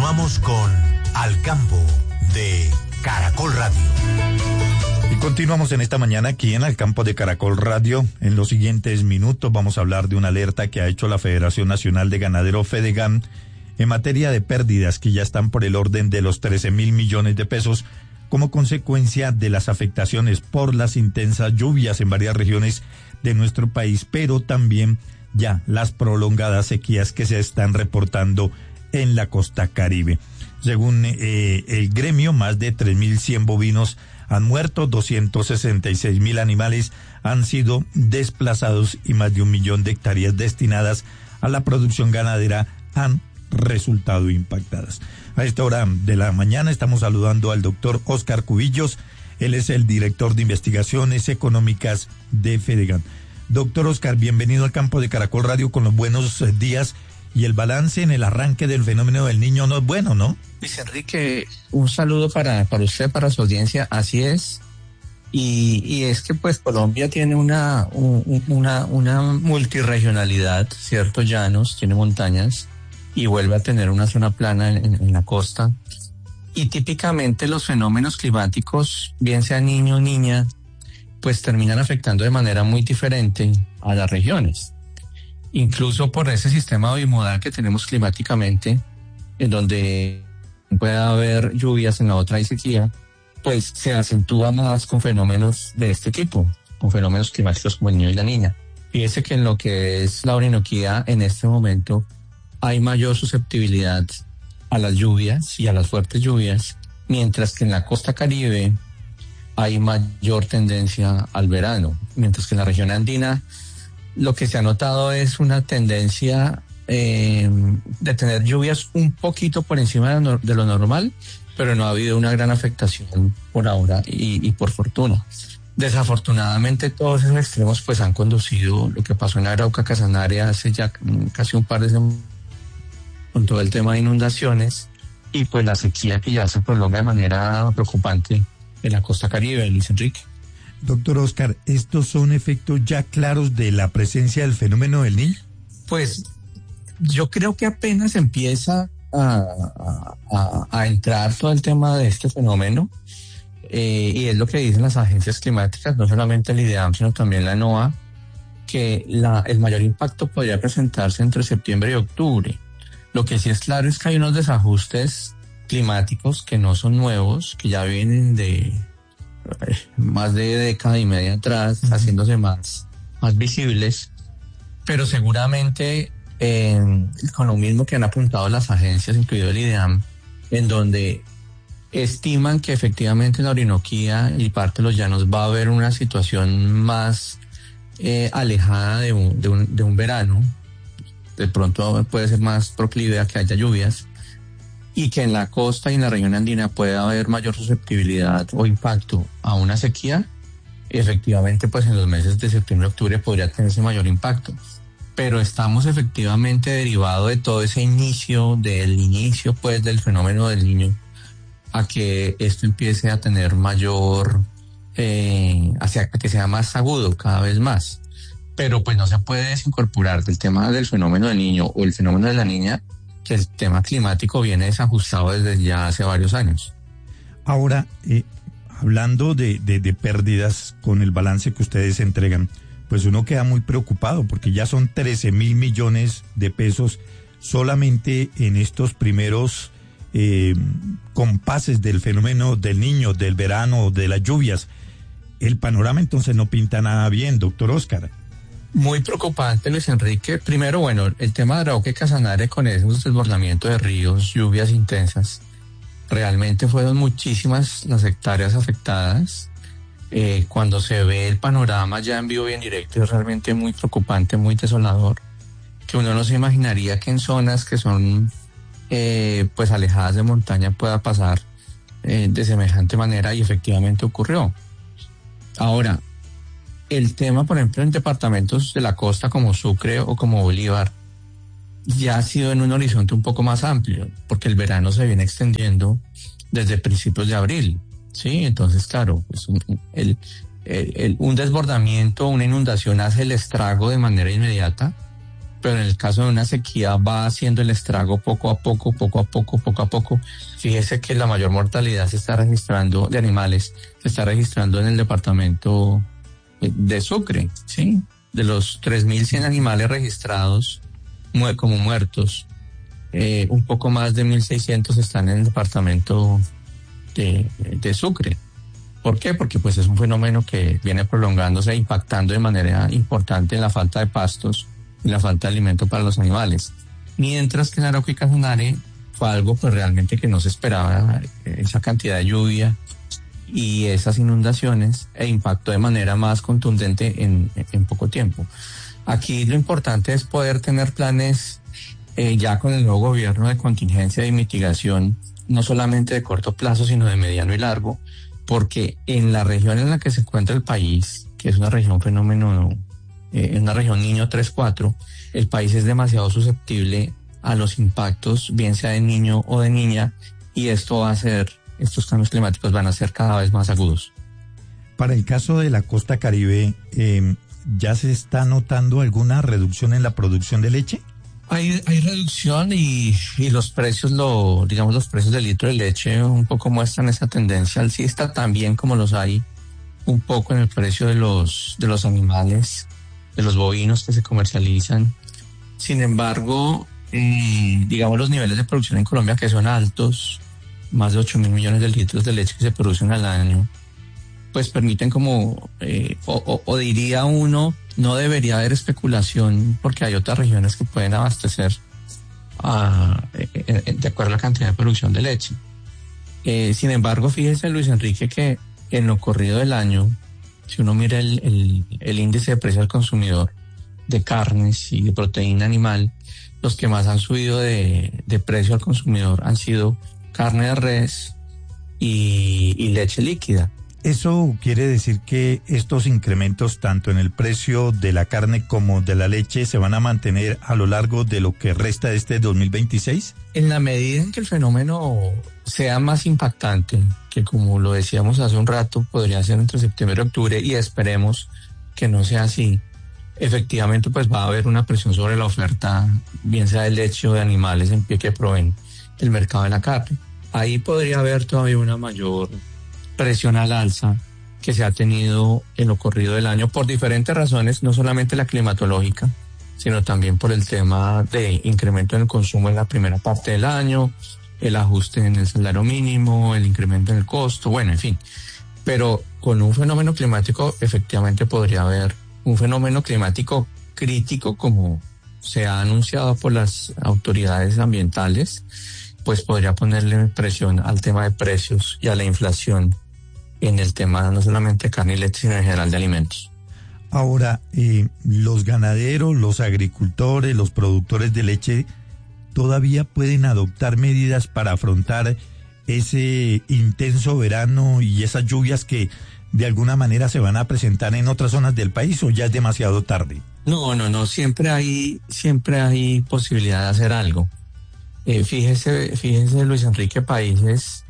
Continuamos con Al Campo de Caracol Radio. Y continuamos en esta mañana aquí en Al Campo de Caracol Radio. En los siguientes minutos vamos a hablar de una alerta que ha hecho la Federación Nacional de Ganaderos Fedegan en materia de pérdidas que ya están por el orden de los 13.000 millones de pesos como consecuencia de las afectaciones por las intensas lluvias en varias regiones de nuestro país, pero también ya las prolongadas sequías que se están reportando en la costa Caribe. Según el gremio, más de 3.100 bovinos han muerto, 266.000 animales han sido desplazados y más de 1 millón de hectáreas destinadas a la producción ganadera han resultado impactadas. A esta hora de la mañana estamos saludando al doctor Óscar Cubillos. Él es el director de investigaciones económicas de Fedegan. Doctor Óscar, bienvenido al Campo de Caracol Radio con los buenos días. Y el balance en el arranque del fenómeno del Niño no es bueno, ¿no? Luis Enrique, un saludo para usted, para su audiencia, así es. Y es que pues Colombia tiene una multirregionalidad, cierto, llanos, tiene montañas y vuelve a tener una zona plana en la costa. Y típicamente los fenómenos climáticos, bien sea niño o niña, pues terminan afectando de manera muy diferente a las regiones. Incluso por ese sistema bimodal que tenemos climáticamente, en donde puede haber lluvias, en la otra hay sequía, pues se acentúa más con fenómenos de este tipo, con fenómenos climáticos como el niño y la niña. Fíjese que en lo que es la Orinoquía, en este momento, hay mayor susceptibilidad a las lluvias y a las fuertes lluvias, mientras que en la costa Caribe hay mayor tendencia al verano, mientras que en la región andina lo que se ha notado es una tendencia de tener lluvias un poquito por encima de lo normal, pero no ha habido una gran afectación por ahora y por fortuna. Desafortunadamente todos esos extremos pues han conducido lo que pasó en Arauca, Casanare hace ya casi un par de semanas con todo el tema de inundaciones y pues la sequía que ya se prolonga de manera preocupante en la costa Caribe, Luis Enrique. Doctor Óscar, ¿estos son efectos ya claros de la presencia del fenómeno del Niño? Pues yo creo que apenas empieza a entrar todo el tema de este fenómeno y es lo que dicen las agencias climáticas, no solamente el IDEAM, sino también la NOAA, que el mayor impacto podría presentarse entre septiembre y octubre. Lo que sí es claro es que hay unos desajustes climáticos que no son nuevos, que ya vienen de más de década y media atrás, haciéndose más visibles, pero seguramente con lo mismo que han apuntado las agencias, incluido el IDEAM, en donde estiman que efectivamente en la Orinoquía y parte de los llanos va a haber una situación más alejada de un verano, de pronto puede ser más proclive a que haya lluvias, y que en la costa y en la región andina puede haber mayor susceptibilidad o impacto a una sequía, efectivamente pues en los meses de septiembre y octubre podría tenerse mayor impacto. Pero estamos efectivamente derivado de todo ese inicio pues del fenómeno del Niño a que esto empiece a tener mayor, hacia que sea más agudo cada vez más. Pero pues no se puede desincorporar del tema del fenómeno del Niño o el fenómeno de la niña, que el tema climático viene desajustado desde ya hace varios años. Ahora, hablando de pérdidas con el balance que ustedes entregan, pues uno queda muy preocupado porque ya son 13.000 millones de pesos solamente en estos primeros compases del fenómeno del Niño, del verano, de las lluvias. El panorama entonces no pinta nada bien, doctor Óscar. Muy preocupante, Luis Enrique. Primero, bueno, el tema de Arauca y Casanare con esos desbordamientos de ríos, lluvias intensas, realmente fueron muchísimas las hectáreas afectadas. Cuando se ve el panorama ya en vivo y en directo es realmente muy preocupante, muy desolador, que uno no se imaginaría que en zonas que son pues alejadas de montaña pueda pasar de semejante manera y efectivamente ocurrió. Ahora, el tema, por ejemplo, en departamentos de la costa como Sucre o como Bolívar, ya ha sido en un horizonte un poco más amplio, porque el verano se viene extendiendo desde principios de abril, ¿sí? Entonces, claro, pues un desbordamiento, una inundación hace el estrago de manera inmediata, pero en el caso de una sequía va haciendo el estrago poco a poco. Fíjese que la mayor mortalidad se está registrando de animales, se está registrando en el departamento de Sucre, ¿sí? De los 3.100 animales registrados como muertos, un poco más de 1.600 están en el departamento de Sucre. ¿Por qué? Porque pues es un fenómeno que viene prolongándose e impactando de manera importante en la falta de pastos y la falta de alimento para los animales. Mientras que en Arauca y Casanare fue algo pues realmente que no se esperaba, esa cantidad de lluvia y esas inundaciones, e impactó de manera más contundente en poco tiempo. Aquí lo importante es poder tener planes ya con el nuevo gobierno de contingencia y mitigación, no solamente de corto plazo, sino de mediano y largo, porque en la región en la que se encuentra el país, que es una región fenómeno, una región niño 3-4, el país es demasiado susceptible a los impactos, bien sea de niño o de niña, y estos cambios climáticos van a ser cada vez más agudos. Para el caso de la costa Caribe, ¿ya se está notando alguna reducción en la producción de leche? Hay reducción y los precios, los precios del litro de leche un poco muestran esa tendencia alcista, también como los hay un poco en el precio de los animales, de los bovinos que se comercializan. Sin embargo, los niveles de producción en Colombia, que son altos, más de 8.000 millones de litros de leche que se producen al año, pues permiten como, diría uno, no debería haber especulación porque hay otras regiones que pueden abastecer de acuerdo a la cantidad de producción de leche. Sin embargo, fíjese, Luis Enrique, que en lo corrido del año, si uno mira el índice de precio al consumidor de carnes y de proteína animal, los que más han subido de precio al consumidor han sido carne de res y leche líquida. ¿Eso quiere decir que estos incrementos tanto en el precio de la carne como de la leche se van a mantener a lo largo de lo que resta de este 2026? En la medida en que el fenómeno sea más impactante, que como lo decíamos hace un rato, podría ser entre septiembre y octubre, y esperemos que no sea así, efectivamente pues va a haber una presión sobre la oferta, bien sea de leche o de animales en pie que proveen el mercado de la carne. Ahí podría haber todavía una mayor presión al alza que se ha tenido en lo corrido del año por diferentes razones, no solamente la climatológica, sino también por el tema de incremento en el consumo en la primera parte del año, el ajuste en el salario mínimo, el incremento en el costo, bueno, en fin. Pero con un fenómeno climático efectivamente podría haber un fenómeno climático crítico, como se ha anunciado por las autoridades ambientales, pues podría ponerle presión al tema de precios y a la inflación en el tema no solamente de carne y leche, sino en general de alimentos. Ahora, los ganaderos, los agricultores, los productores de leche, ¿todavía pueden adoptar medidas para afrontar ese intenso verano y esas lluvias que de alguna manera se van a presentar en otras zonas del país, o ya es demasiado tarde? No, siempre hay posibilidad de hacer algo. Fíjese Luis Enrique, países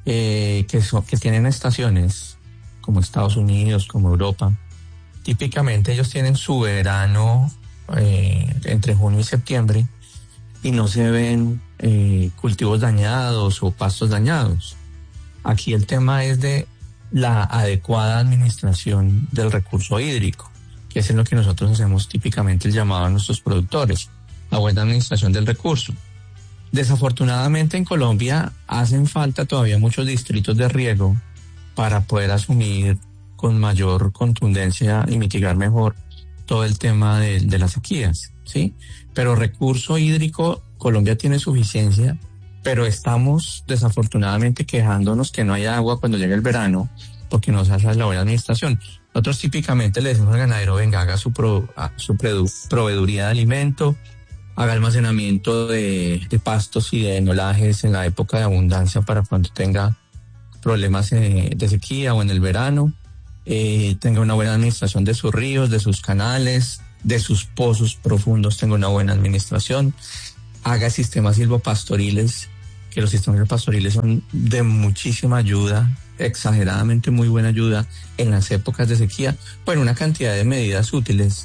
que tienen estaciones como Estados Unidos, como Europa, típicamente ellos tienen su verano entre junio y septiembre y no se ven cultivos dañados o pastos dañados. Aquí el tema es de la adecuada administración del recurso hídrico, que es en lo que nosotros hacemos típicamente el llamado a nuestros productores, la buena administración del recurso. Desafortunadamente en Colombia hacen falta todavía muchos distritos de riego para poder asumir con mayor contundencia y mitigar mejor todo el tema de las sequías, ¿sí? Pero recurso hídrico, Colombia tiene suficiencia, pero estamos desafortunadamente quejándonos que no hay agua cuando llega el verano porque no se hace la buena administración. Nosotros típicamente le decimos al ganadero: venga, haga su proveeduría de alimento, haga almacenamiento de pastos y de enolajes en la época de abundancia para cuando tenga problemas de sequía o en el verano, tenga una buena administración de sus ríos, de sus canales, de sus pozos profundos, tenga una buena administración, haga sistemas silvopastoriles, que los sistemas silvopastoriles son de muchísima ayuda, exageradamente muy buena ayuda en las épocas de sequía. Bueno, una cantidad de medidas útiles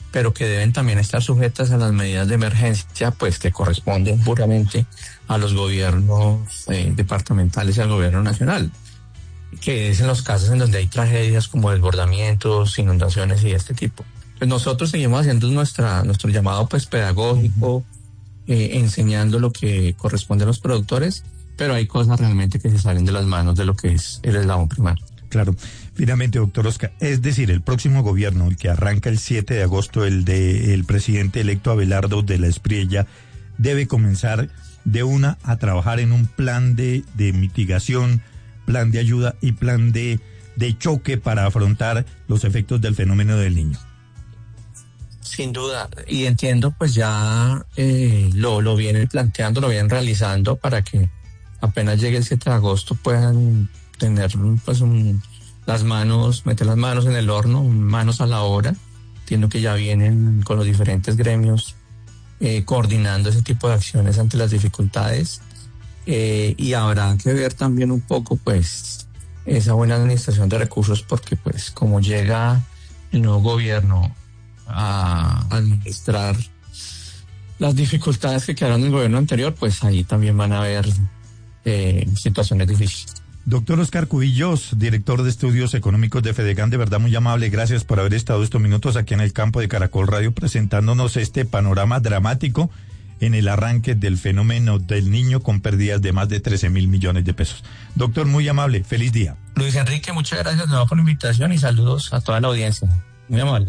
pero que deben también estar sujetas a las medidas de emergencia, pues que corresponden puramente a los gobiernos departamentales y al gobierno nacional, que es en los casos en donde hay tragedias como desbordamientos, inundaciones y este tipo. Pues nosotros seguimos haciendo nuestro llamado pues pedagógico, enseñando lo que corresponde a los productores, pero hay cosas realmente que se salen de las manos de lo que es el eslabón primario. Claro. Finalmente, doctor Oscar, es decir, el próximo gobierno, el que arranca el 7 de agosto, el del presidente electo Abelardo de la Espriella, debe comenzar de una a trabajar en un plan de mitigación, plan de ayuda y plan de choque para afrontar los efectos del fenómeno del Niño. Sin duda, y entiendo pues ya lo vienen planteando, lo vienen realizando para que apenas llegue el 7 de agosto puedan tener pues meter las manos en el horno, manos a la obra. Entiendo que ya vienen con los diferentes gremios coordinando ese tipo de acciones ante las dificultades, y habrá que ver también un poco pues esa buena administración de recursos, porque pues como llega el nuevo gobierno a administrar las dificultades que quedaron en el gobierno anterior, pues ahí también van a haber situaciones difíciles. Doctor Oscar Cubillos, director de Estudios Económicos de Fedegan, de verdad muy amable, gracias por haber estado estos minutos aquí en el campo de Caracol Radio presentándonos este panorama dramático en el arranque del fenómeno del Niño con pérdidas de más de 13.000 millones de pesos. Doctor, muy amable, feliz día. Luis Enrique, muchas gracias de nuevo por la invitación y saludos a toda la audiencia. Muy amable.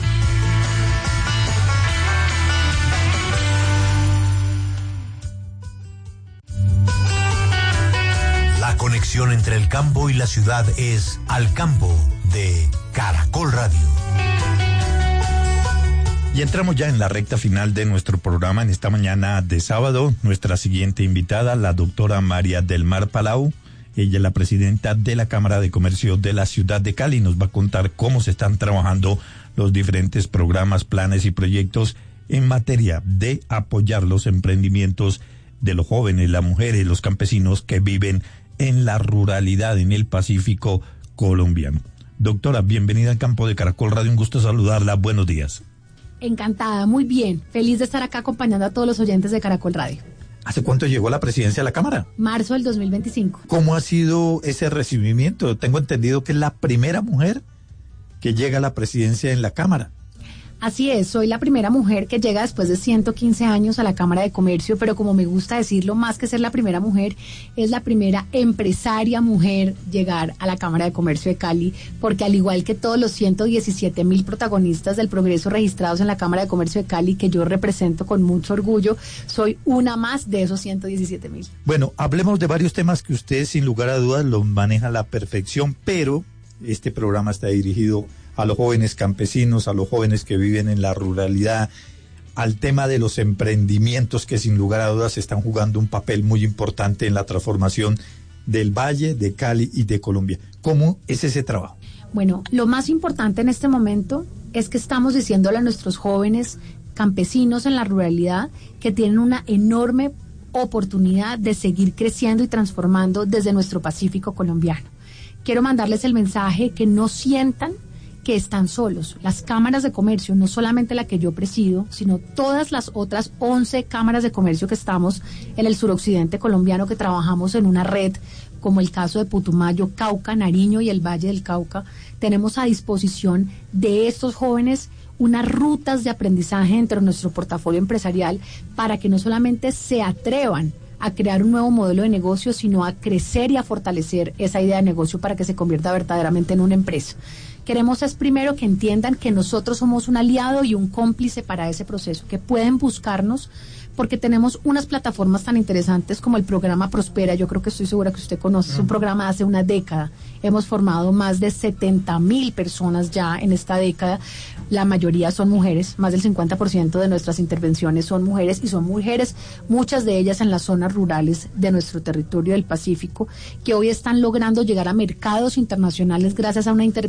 La conexión entre el campo y la ciudad es Al Campo de Caracol Radio. Y entramos ya en la recta final de nuestro programa en esta mañana de sábado. Nuestra siguiente invitada, la doctora María del Mar Palau. Ella es la presidenta de la Cámara de Comercio de la ciudad de Cali. Nos va a contar cómo se están trabajando los diferentes programas, planes y proyectos en materia de apoyar los emprendimientos de los jóvenes, las mujeres, los campesinos que viven en la ruralidad en el Pacífico colombiano. Doctora, bienvenida al campo de Caracol Radio, un gusto saludarla, buenos días. Encantada, muy bien, feliz de estar acá acompañando a todos los oyentes de Caracol Radio. ¿Hace cuánto llegó la presidencia a la Cámara? Marzo del 2025. ¿Cómo ha sido ese recibimiento? Tengo entendido que es la primera mujer que llega a la presidencia en la Cámara. Así es, soy la primera mujer que llega después de 115 años a la Cámara de Comercio, pero como me gusta decirlo, más que ser la primera mujer, es la primera empresaria mujer llegar a la Cámara de Comercio de Cali, porque al igual que todos los 117.000 protagonistas del progreso registrados en la Cámara de Comercio de Cali, que yo represento con mucho orgullo, soy una más de esos 117.000. Bueno, hablemos de varios temas que usted sin lugar a dudas los maneja a la perfección, pero este programa está dirigido a los jóvenes campesinos, a los jóvenes que viven en la ruralidad, al tema de los emprendimientos que sin lugar a dudas están jugando un papel muy importante en la transformación del Valle, de Cali y de Colombia. ¿Cómo es ese trabajo? Bueno, lo más importante en este momento es que estamos diciéndole a nuestros jóvenes campesinos en la ruralidad que tienen una enorme oportunidad de seguir creciendo y transformando desde nuestro Pacífico colombiano. Quiero mandarles el mensaje que no sientan que están solos. Las cámaras de comercio, no solamente la que yo presido, sino todas las otras 11 cámaras de comercio que estamos en el suroccidente colombiano, que trabajamos en una red, como el caso de Putumayo, Cauca, Nariño y el Valle del Cauca, tenemos a disposición de estos jóvenes unas rutas de aprendizaje dentro de nuestro portafolio empresarial para que no solamente se atrevan a crear un nuevo modelo de negocio, sino a crecer y a fortalecer esa idea de negocio para que se convierta verdaderamente en una empresa. Queremos es primero que entiendan que nosotros somos un aliado y un cómplice para ese proceso, que pueden buscarnos porque tenemos unas plataformas tan interesantes como el programa Prospera. Yo creo que estoy segura que usted conoce, es un programa de hace una década. Hemos formado más de 70.000 personas ya en esta década. La mayoría son mujeres, más del 50% de nuestras intervenciones son mujeres, y son mujeres, muchas de ellas en las zonas rurales de nuestro territorio del Pacífico, que hoy están logrando llegar a mercados internacionales gracias a una intervención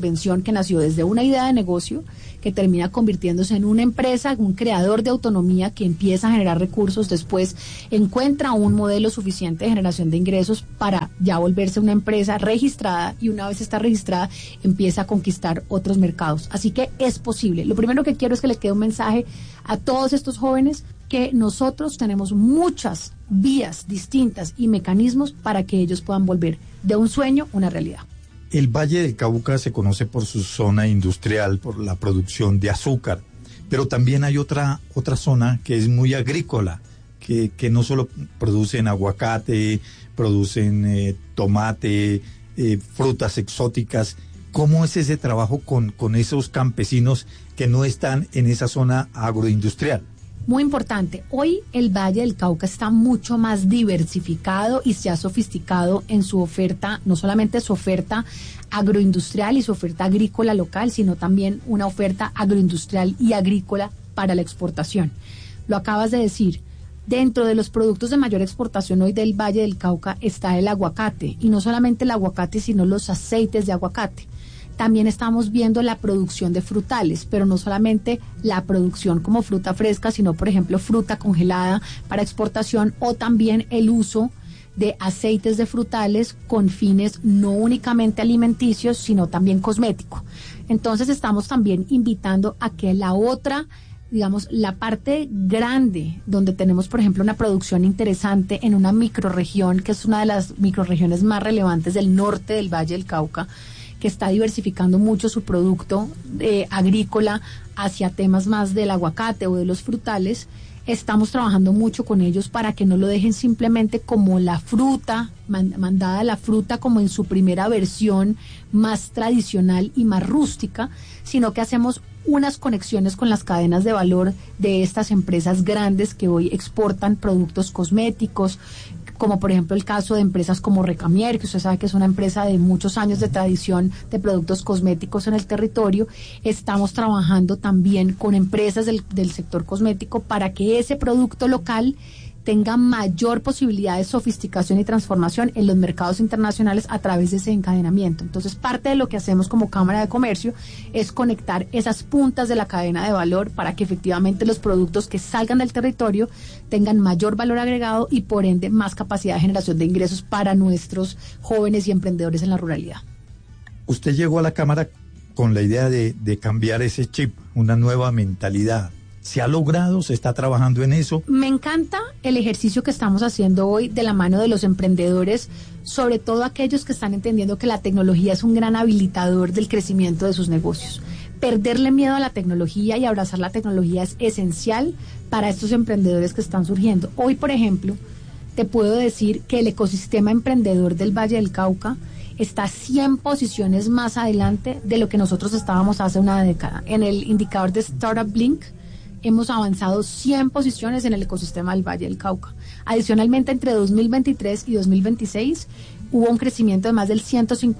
que nació desde una idea de negocio que termina convirtiéndose en una empresa, un creador de autonomía que empieza a generar recursos, después encuentra un modelo suficiente de generación de ingresos para ya volverse una empresa registrada, y una vez está registrada empieza a conquistar otros mercados. Así que es posible. Lo primero que quiero es que le quede un mensaje a todos estos jóvenes, que nosotros tenemos muchas vías distintas y mecanismos para que ellos puedan volver de un sueño una realidad. El Valle del Cauca se conoce por su zona industrial, por la producción de azúcar, pero también hay otra zona que es muy agrícola, que no solo producen aguacate, producen tomate, frutas exóticas. ¿Cómo es ese trabajo con esos campesinos que no están en esa zona agroindustrial? Muy importante, hoy el Valle del Cauca está mucho más diversificado y se ha sofisticado en su oferta, no solamente su oferta agroindustrial y su oferta agrícola local, sino también una oferta agroindustrial y agrícola para la exportación. Lo acabas de decir, dentro de los productos de mayor exportación hoy del Valle del Cauca está el aguacate, y no solamente el aguacate, sino los aceites de aguacate. También estamos viendo la producción de frutales, pero no solamente la producción como fruta fresca, sino, por ejemplo, fruta congelada para exportación, o también el uso de aceites de frutales con fines no únicamente alimenticios, sino también cosmético. Entonces estamos también invitando a que la otra, digamos, la parte grande, donde tenemos, por ejemplo, una producción interesante en una microrregión, que es una de las microrregiones más relevantes del norte del Valle del Cauca, que está diversificando mucho su producto agrícola hacia temas más del aguacate o de los frutales. Estamos trabajando mucho con ellos para que no lo dejen simplemente como la fruta, mandada la fruta como en su primera versión más tradicional y más rústica, sino que hacemos unas conexiones con las cadenas de valor de estas empresas grandes que hoy exportan productos cosméticos, como por ejemplo el caso de empresas como Recamier, que usted sabe que es una empresa de muchos años de tradición de productos cosméticos en el territorio. Estamos trabajando también con empresas del sector cosmético para que ese producto local tenga mayor posibilidad de sofisticación y transformación en los mercados internacionales a través de ese encadenamiento. Entonces, parte de lo que hacemos como Cámara de Comercio es conectar esas puntas de la cadena de valor para que efectivamente los productos que salgan del territorio tengan mayor valor agregado y, por ende, más capacidad de generación de ingresos para nuestros jóvenes y emprendedores en la ruralidad. Usted llegó a la Cámara con la idea de cambiar ese chip, una nueva mentalidad. ¿Se ha logrado? ¿Se está trabajando en eso? Me encanta el ejercicio que estamos haciendo hoy de la mano de los emprendedores, sobre todo aquellos que están entendiendo que la tecnología es un gran habilitador del crecimiento de sus negocios. Perderle miedo a la tecnología y abrazar la tecnología es esencial para estos emprendedores que están surgiendo. Hoy, por ejemplo, te puedo decir que el ecosistema emprendedor del Valle del Cauca está 100 posiciones más adelante de lo que nosotros estábamos hace una década. En el indicador de Startup Blink, hemos avanzado 100 posiciones en el ecosistema del Valle del Cauca. Adicionalmente, entre 2023 y 2026 hubo un crecimiento de más del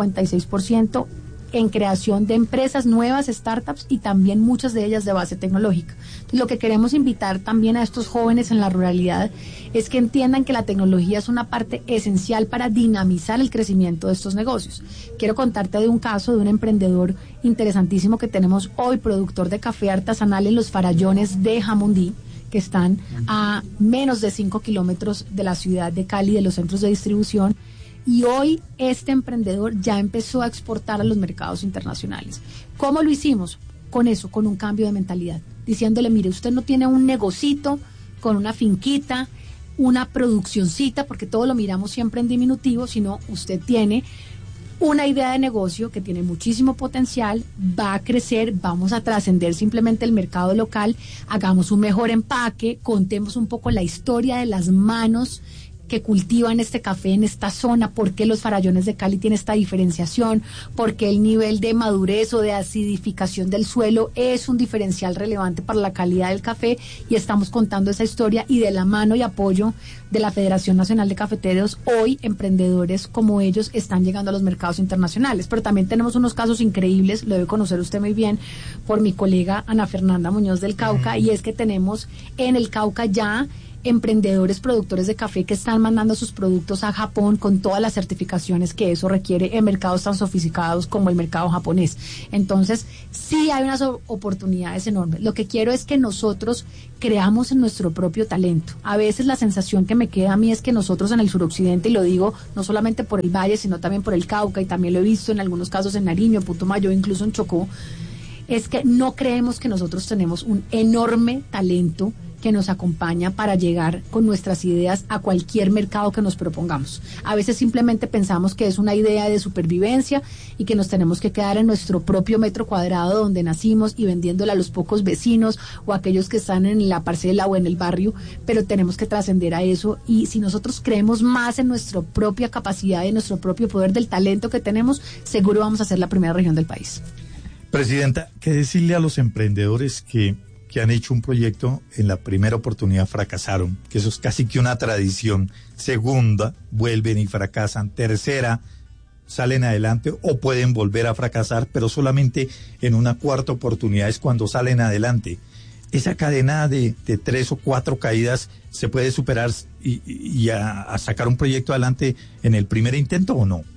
156% en creación de empresas nuevas, startups, y también muchas de ellas de base tecnológica. Entonces, lo que queremos invitar también a estos jóvenes en la ruralidad es que entiendan que la tecnología es una parte esencial para dinamizar el crecimiento de estos negocios. Quiero contarte de un caso de un emprendedor interesantísimo que tenemos hoy, productor de café artesanal en los farallones de Jamundí, que están a menos de 5 kilómetros de la ciudad de Cali, de los centros de distribución. Y hoy este emprendedor ya empezó a exportar a los mercados internacionales. ¿Cómo lo hicimos? Con eso, con un cambio de mentalidad. Diciéndole, mire, usted no tiene un negocito con una finquita, una produccioncita, porque todo lo miramos siempre en diminutivo, sino usted tiene una idea de negocio que tiene muchísimo potencial, va a crecer, vamos a trascender simplemente el mercado local, hagamos un mejor empaque, contemos un poco la historia de las manos que cultivan este café en esta zona, por qué los farallones de Cali tienen esta diferenciación, por qué el nivel de madurez o de acidificación del suelo es un diferencial relevante para la calidad del café, y estamos contando esa historia, y de la mano y apoyo de la Federación Nacional de Cafeteros, hoy emprendedores como ellos están llegando a los mercados internacionales. Pero también tenemos unos casos increíbles, lo debe conocer usted muy bien por mi colega Ana Fernanda Muñoz del Cauca, y es que tenemos en el Cauca ya emprendedores productores de café que están mandando sus productos a Japón con todas las certificaciones que eso requiere en mercados tan sofisticados como el mercado japonés. Entonces, sí hay unas oportunidades enormes. Lo que quiero es que nosotros creamos en nuestro propio talento. A veces la sensación que me queda a mí es que nosotros en el suroccidente, y lo digo no solamente por el Valle, sino también por el Cauca, y también lo he visto en algunos casos en Nariño, en Putumayo, incluso en Chocó, es que no creemos que nosotros tenemos un enorme talento que nos acompaña para llegar con nuestras ideas a cualquier mercado que nos propongamos. A veces simplemente pensamos que es una idea de supervivencia y que nos tenemos que quedar en nuestro propio metro cuadrado donde nacimos y vendiéndole a los pocos vecinos o a aquellos que están en la parcela o en el barrio, pero tenemos que trascender a eso, y si nosotros creemos más en nuestra propia capacidad y en nuestro propio poder del talento que tenemos, seguro vamos a ser la primera región del país. Presidenta, ¿qué decirle a los emprendedores que han hecho un proyecto, en la primera oportunidad fracasaron, que eso es casi que una tradición, segunda, vuelven y fracasan, tercera, salen adelante o pueden volver a fracasar, pero solamente en una cuarta oportunidad es cuando salen adelante? ¿Esa cadena de 3 o 4 caídas se puede superar y a sacar un proyecto adelante en el primer intento o no?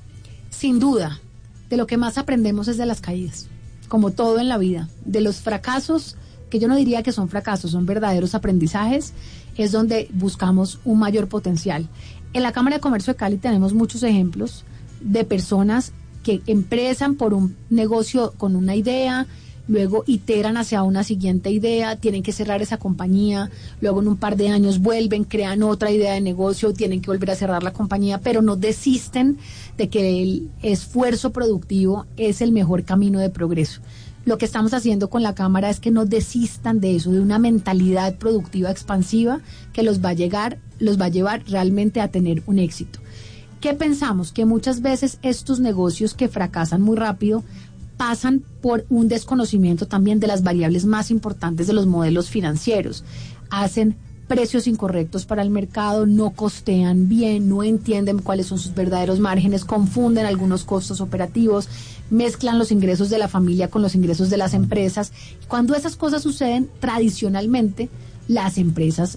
Sin duda, de lo que más aprendemos es de las caídas, como todo en la vida. De los fracasos, que yo no diría que son fracasos, son verdaderos aprendizajes, es donde buscamos un mayor potencial. En la Cámara de Comercio de Cali tenemos muchos ejemplos de personas que empiezan por un negocio con una idea, luego iteran hacia una siguiente idea, tienen que cerrar esa compañía, luego en un par de años vuelven, crean otra idea de negocio, tienen que volver a cerrar la compañía, pero no desisten de que el esfuerzo productivo es el mejor camino de progreso. Lo que estamos haciendo con la Cámara es que no desistan de eso, de una mentalidad productiva expansiva que los va a llevar realmente a tener un éxito. ¿Qué pensamos? Que muchas veces estos negocios que fracasan muy rápido pasan por un desconocimiento también de las variables más importantes de los modelos financieros. Hacen precios incorrectos para el mercado, no costean bien, no entienden cuáles son sus verdaderos márgenes, confunden algunos costos operativos, mezclan los ingresos de la familia con los ingresos de las empresas. Cuando esas cosas suceden, tradicionalmente las empresas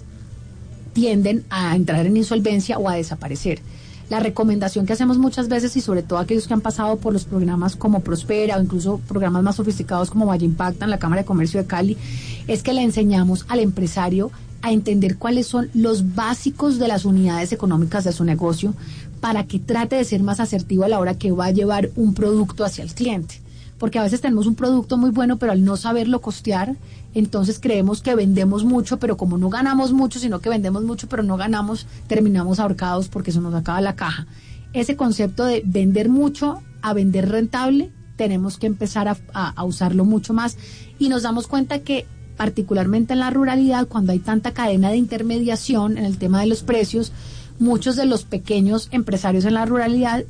tienden a entrar en insolvencia o a desaparecer. La recomendación que hacemos muchas veces, y sobre todo aquellos que han pasado por los programas como Prospera o incluso programas más sofisticados como Valle Impacta en la Cámara de Comercio de Cali, es que le enseñamos al empresario a entender cuáles son los básicos de las unidades económicas de su negocio para que trate de ser más asertivo a la hora que va a llevar un producto hacia el cliente. Porque a veces tenemos un producto muy bueno, pero al no saberlo costear, entonces creemos que vendemos mucho, pero como no ganamos mucho, sino que vendemos mucho, pero no ganamos, terminamos ahorcados porque eso nos acaba la caja. Ese concepto de vender mucho a vender rentable, tenemos que empezar a usarlo mucho más, y nos damos cuenta que particularmente en la ruralidad, cuando hay tanta cadena de intermediación en el tema de los precios, muchos de los pequeños empresarios en la ruralidad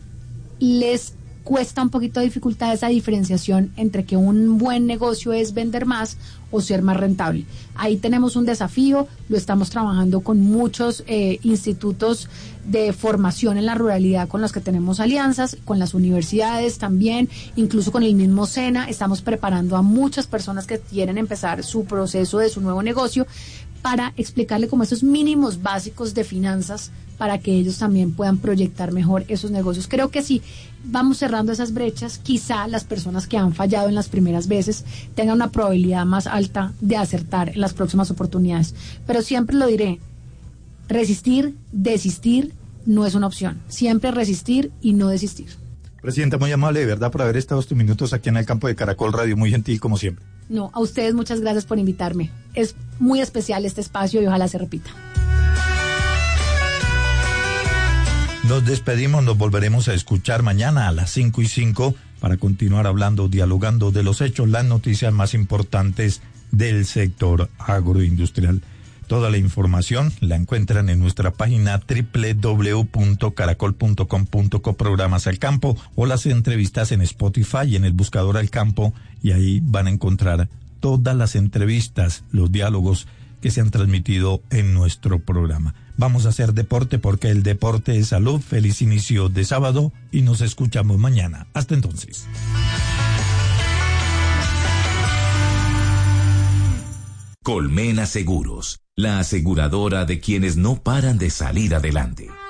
les cuesta un poquito de dificultad esa diferenciación entre que un buen negocio es vender más o ser más rentable. Ahí tenemos un desafío, lo estamos trabajando con muchos institutos de formación en la ruralidad con los que tenemos alianzas, con las universidades también, incluso con el mismo SENA. Estamos preparando a muchas personas que quieren empezar su proceso de su nuevo negocio para explicarle como esos mínimos básicos de finanzas para que ellos también puedan proyectar mejor esos negocios. Creo que si vamos cerrando esas brechas, quizá las personas que han fallado en las primeras veces tengan una probabilidad más alta de acertar en las próximas oportunidades. Pero siempre lo diré, resistir, desistir no es una opción. Siempre resistir y no desistir. Presidenta, muy amable, de verdad, por haber estado estos minutos aquí en el campo de Caracol Radio, muy gentil como siempre. No, a ustedes muchas gracias por invitarme. Es muy especial este espacio y ojalá se repita. Nos despedimos, nos volveremos a escuchar mañana a las 5:05 para continuar hablando, dialogando de los hechos, las noticias más importantes del sector agroindustrial. Toda la información la encuentran en nuestra página www.caracol.com.co programas al campo, o las entrevistas en Spotify y en el buscador al campo, y ahí van a encontrar todas las entrevistas, los diálogos que se han transmitido en nuestro programa. Vamos a hacer deporte porque el deporte es salud. Feliz inicio de sábado y nos escuchamos mañana. Hasta entonces. Colmena Seguros, la aseguradora de quienes no paran de salir adelante.